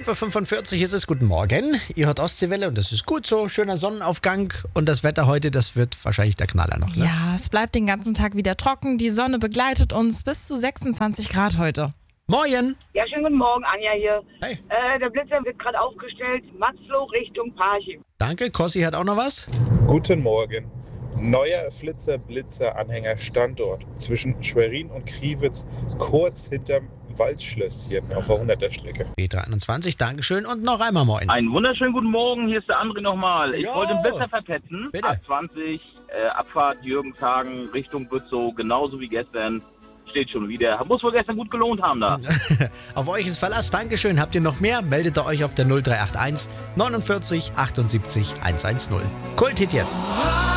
5:45 Uhr ist es. Guten Morgen. Ihr hört Ostseewelle und das ist gut so. Schöner Sonnenaufgang und das Wetter heute, das wird wahrscheinlich der Knaller noch. Ne? Ja, es bleibt den ganzen Tag wieder trocken. Die Sonne begleitet uns bis zu 26 Grad heute. Moin. Ja, schönen guten Morgen, Anja hier. Hey. Der Blitzer wird gerade aufgestellt, Matzloh Richtung Parchim. Danke. Kossi hat auch noch was. Guten Morgen. Neuer Flitzer-Blitzer-Anhänger Standort zwischen Schwerin und Kriwitz, kurz hinterm Waldschlösschen auf der 100er-Strecke. B321, Dankeschön und noch einmal moin. Einen wunderschönen guten Morgen, hier ist der André nochmal. Ich Jo. wollte einen Blitzer verpetzen. Bitte. A20, Abfahrt Jürgenshagen Richtung Bützow, genauso wie gestern. Steht schon wieder. Muss wohl gestern gut gelohnt haben da. Auf euch ist Verlass. Dankeschön. Habt ihr noch mehr? Meldet ihr euch auf der 0381 49 78 110. Kulthit jetzt.